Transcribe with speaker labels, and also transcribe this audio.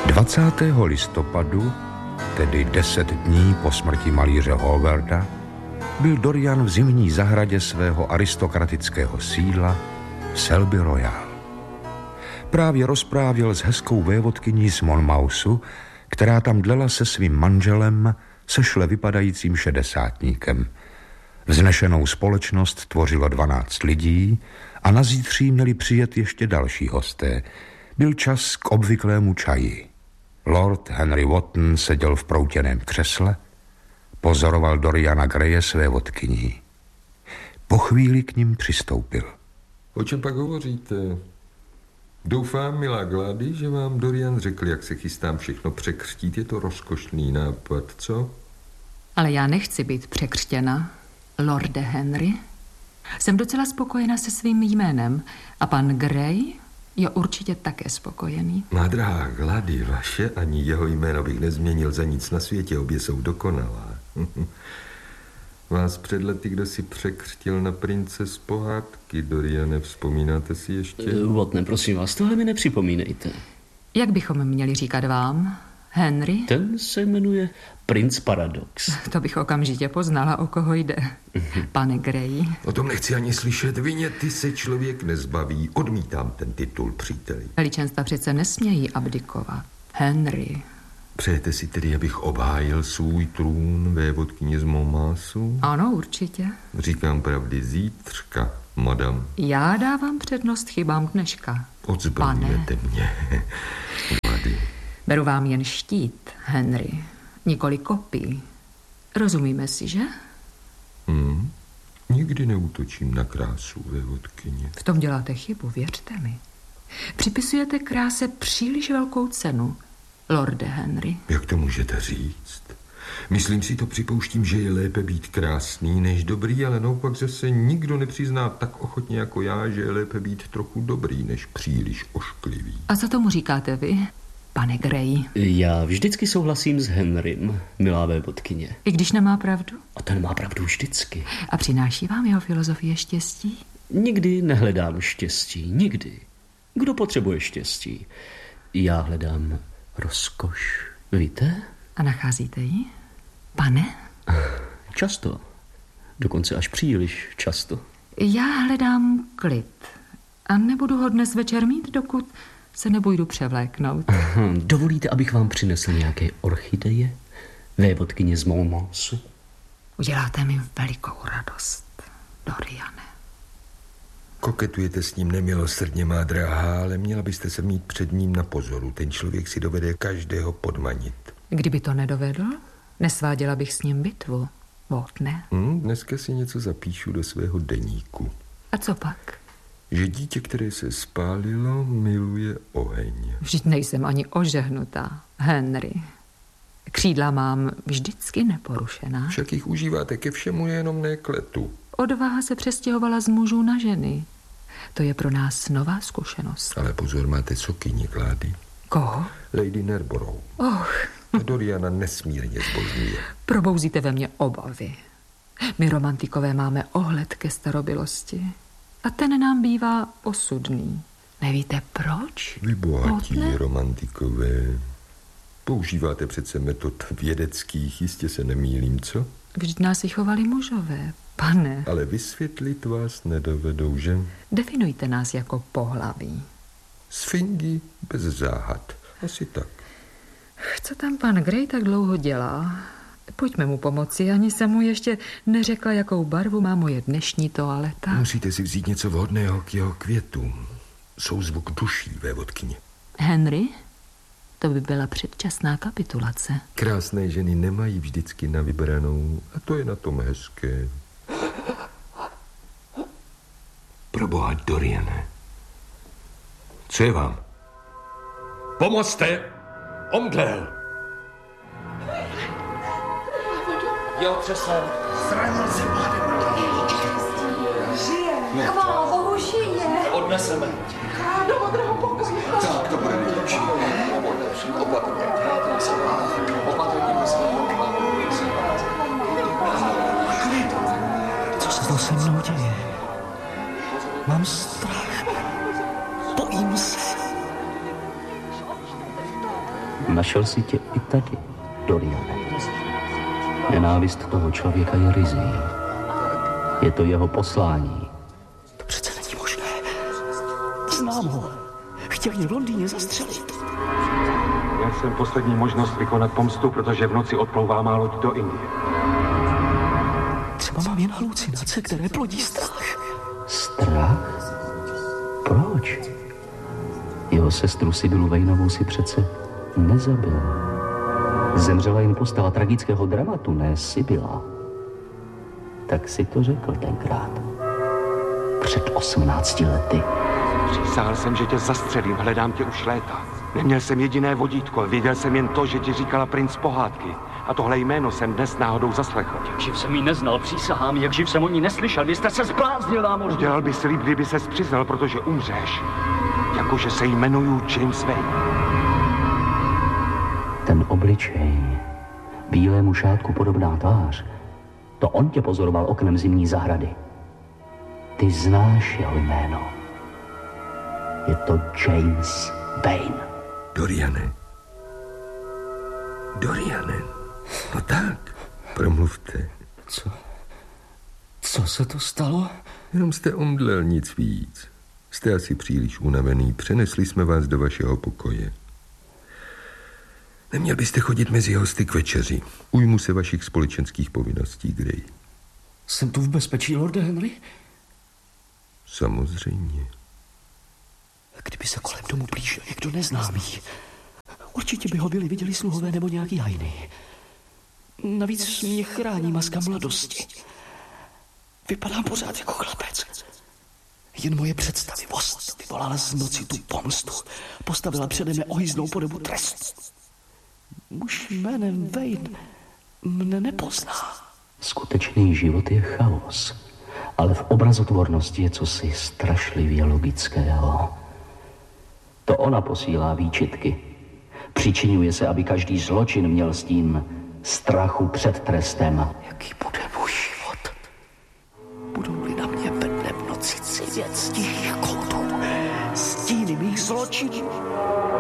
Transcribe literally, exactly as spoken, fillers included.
Speaker 1: dvacátého listopadu, tedy deset dní po smrti malíře Hallwarda, byl Dorian v zimní zahradě svého aristokratického sídla v Selby Royal. Právě rozprávěl s hezkou vévodkyní z Monmouthu, která tam dlela se svým manželem, sešle vypadajícím šedesátníkem. Vznešenou společnost tvořilo dvanáct lidí a na zítří měli přijet ještě další hosté. Byl čas k obvyklému čaji. Lord Henry Wotton seděl v proutěném křesle, pozoroval Doriana Greje své vodkyní. Po chvíli k ním přistoupil.
Speaker 2: O čem pak hovoříte? Doufám, milá Glády, že vám Dorian řekl, jak se chystám všechno překřtít. Je to rozkošný nápad, co?
Speaker 3: Ale já nechci být překřtěna, lorde Henry. Jsem docela spokojená se svým jménem a pan Grey je určitě také spokojený.
Speaker 2: Má drahá Glády, vaše ani jeho jméno bych nezměnil za nic na světě, obě jsou dokonalá. Vás před lety kdo si překřtil na prince z pohádky, Doriane, vzpomínáte si ještě?
Speaker 4: Watne, prosím vás, tohle mi nepřipomínejte.
Speaker 3: Jak bychom měli říkat vám, Henry?
Speaker 4: Ten se jmenuje Prince Paradox.
Speaker 3: To bych okamžitě poznala, o koho jde. Pane Grey.
Speaker 2: O tom nechci ani slyšet, viněty se člověk nezbaví. Odmítám ten titul, příteli.
Speaker 3: Veličenstva přece nesmějí abdikovat. Henry.
Speaker 2: Přejete si tedy, abych obhájil svůj trůn vévodkyně z Monmouthu?
Speaker 3: Ano, určitě.
Speaker 2: Říkám pravdy zítřka, madam.
Speaker 3: Já dávám přednost chybám dneška.
Speaker 2: Odzbrojujete mě, Glady.
Speaker 3: Beru vám jen štít, Henry, nikoli kopii. Rozumíme si, že?
Speaker 2: Hmm. Nikdy neútočím na krásu vévodkyně.
Speaker 3: V tom děláte chybu, věřte mi. Připisujete kráse příliš velkou cenu, lorde Henry.
Speaker 2: Jak to můžete říct? Myslím si to, připouštím, že je lépe být krásný než dobrý, ale naopak zase nikdo nepřizná tak ochotně jako já, že je lépe být trochu dobrý než příliš ošklivý.
Speaker 3: A co tomu říkáte vy, pane Grey?
Speaker 4: Já vždycky souhlasím s Henrym, milá vévodkyně.
Speaker 3: I když nemá pravdu?
Speaker 4: A ten má pravdu vždycky.
Speaker 3: A přináší vám jeho filozofie štěstí?
Speaker 4: Nikdy nehledám štěstí, nikdy. Kdo potřebuje štěstí? Já hledám rozkoš, víte?
Speaker 3: A nacházíte ji, pane?
Speaker 4: Často. Dokonce až příliš často.
Speaker 3: Já hledám klid. A nebudu ho dnes večer mít, dokud se nebojdu převléknout.
Speaker 4: Aha, dovolíte, abych vám přinesl nějaké orchideje? Vévodkyně z Monmouthu?
Speaker 3: Uděláte mi velikou radost, Doriane.
Speaker 2: Koketujete s ním nemilosrdně, má drahá, ale měla byste se mít před ním na pozoru. Ten člověk si dovede každého podmanit.
Speaker 3: Kdyby to nedovedl, nesváděla bych s ním bitvu. Watne.
Speaker 2: Hmm, dneska si něco zapíšu do svého deníku.
Speaker 3: A co pak?
Speaker 2: Že dítě, které se spálilo, miluje oheň.
Speaker 3: Vždyť nejsem ani ožehnutá, Henry. Křídla mám vždycky neporušená.
Speaker 2: Však jich užíváte ke všemu, jenom ne k letu.
Speaker 3: Odvaha se přestěhovala z mužů na ženy. To je pro nás nová zkušenost.
Speaker 2: Ale pozor, máte sokyni, Glády.
Speaker 3: Koho?
Speaker 2: Lady Narborough.
Speaker 3: Och.
Speaker 2: A Doriana nesmírně zbožňuje.
Speaker 3: Probouzíte ve mně obavy. My romantikové máme ohled ke starobylosti. A ten nám bývá osudný. Nevíte proč?
Speaker 2: Vy bohatí romantikové. Používáte přece metod vědeckých, jistě se nemýlím, co?
Speaker 3: Vždyť nás vychovali mužové, pane.
Speaker 2: Ale vysvětlit vás nedovedou, že?
Speaker 3: Definujte nás jako pohlaví.
Speaker 2: Sfingy bez záhad. Asi tak.
Speaker 3: Co tam pan Grey tak dlouho dělá? Pojďme mu pomoci, ani jsem mu ještě neřekla, jakou barvu má moje dnešní toaleta.
Speaker 2: Musíte si vzít něco vhodného k jeho květům. Souzvuk duší, vévodkyně.
Speaker 3: Henry? To by byla předčasná kapitulace.
Speaker 2: Krásné ženy nemají vždycky na vybranou a to je na tom hezké. Proboha, Doriane. Co je vám? Pomozte! Omdlel!
Speaker 4: Jo, přesně.
Speaker 5: Zranil se, mladé
Speaker 6: Žije. Chvála Bohu, žije.
Speaker 4: Odneseme.
Speaker 6: Do modrého pokoje.
Speaker 5: Tak, to bude nejlepší. Opatrně. Opatrně myslím. Klid.
Speaker 7: Co se to se mnou děje? Mám strach. Bojím se.
Speaker 4: Našel si tě i tady, Doriane. Nenávist toho člověka je rizí. Je to jeho poslání.
Speaker 7: To přece není možné. Znám ho. Chtěl mě v Londýně zastřelit.
Speaker 8: Měl jsem poslední možnost vykonat pomstu, protože v noci odplouvá má loď do Indie.
Speaker 7: Třeba mám jen halucinace, které plodí strach.
Speaker 4: Strach? Proč? Jeho sestru Sibylu Vejnovou si přece nezabil. Zemřela jen postava tragického dramatu, ne Sibyla. Tak si to řekl tenkrát. Před osmnácti lety.
Speaker 8: Přísahal jsem, že tě zastřelím, hledám tě už léta. Neměl jsem jediné vodítko, věděl jsem jen to, že ti říkala princ pohádky. A tohle jméno jsem dnes náhodou zaslechl.
Speaker 7: Jak živ jsem jí neznal, přísahám, jak živ jsem o ní neslyšel. Vy jste se zbláznil, námořník.
Speaker 8: Udělal by si líp, kdyby ses přiznal, protože umřeš. Jakože se jmenuju James Vane.
Speaker 4: Ten obličej, bílému šátku podobná tvář, to on tě pozoroval oknem zimní zahrady. Ty znáš jeho jméno. Je to James Vane.
Speaker 2: Doriane. Doriane. No tak, promluvte.
Speaker 7: Co? Co se to stalo?
Speaker 2: Jenom jste omdlel, nic víc. Jste asi příliš unavený. Přenesli jsme vás do vašeho pokoje. Neměl byste chodit mezi hosty k večeři. Ujmu se vašich společenských povinností, Grey.
Speaker 7: Jsem tu v bezpečí, lorde Henry?
Speaker 2: Samozřejmě.
Speaker 7: Kdyby se kolem domu blížil někdo neznámý, určitě by ho byli viděli sluhové nebo nějaký hajný. Navíc mě chrání maska mladosti. Vypadám pořád jako chlapec. Jen moje představivost vyvolala z noci tu pomstu. Postavila přede mne ohyznou podobu trestu. Muž jménem Vane mne nepozná.
Speaker 4: Skutečný život je chaos, ale v obrazotvornosti je cosi strašlivě logického. To ona posílá výčitky. Přičiňuje se, aby každý zločin měl stín strachu před trestem.
Speaker 7: Jaký bude můj život? Budou-li na mě ve dne v noci civět z tichých koutů stíny mých zločinů?